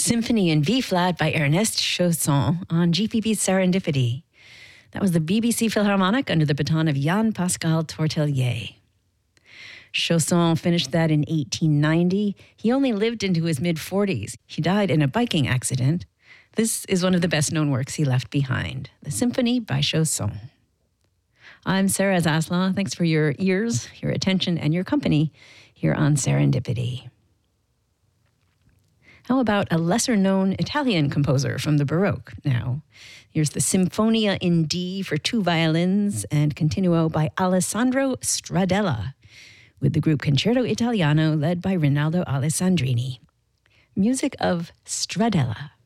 Symphony in B-flat by Ernest Chausson on GPB's Serendipity. That was the BBC Philharmonic under the baton of Jan-Pascal Tortelier. Chausson finished that in 1890. He only lived into his mid-40s. He died in a biking accident. This is one of the best-known works he left behind, the Symphony by Chausson. I'm Sarah Zaslaw. Thanks for your ears, your attention, and your company here on Serendipity. How about a lesser-known Italian composer from the Baroque now? Here's the Sinfonia in D for two violins and continuo by Alessandro Stradella, with the group Concerto Italiano led by Rinaldo Alessandrini. Music of Stradella.